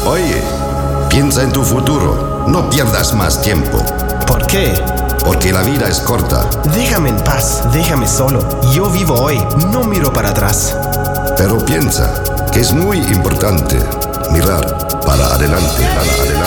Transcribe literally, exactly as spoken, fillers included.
Oye, piensa en tu futuro. No pierdas más tiempo. ¿Por qué? Porque la vida es corta. Déjame en paz, déjame solo. Yo vivo hoy, no miro para atrás. Pero piensa que es muy importante mirar para adelante, para adelante.